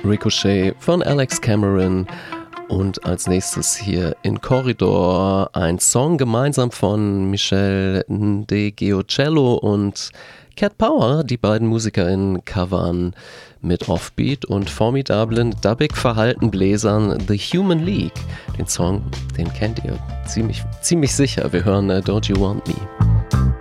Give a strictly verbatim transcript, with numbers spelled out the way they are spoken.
Ricochet von Alex Cameron und als nächstes hier in Corridor ein Song gemeinsam von Michel Ndegeocello und Cat Power. Die beiden MusikerInnen covern mit Offbeat und formidablen, dubbig verhalten Bläsern The Human League. Den Song, den kennt ihr ziemlich, ziemlich sicher. Wir hören uh, Don't You Want Me.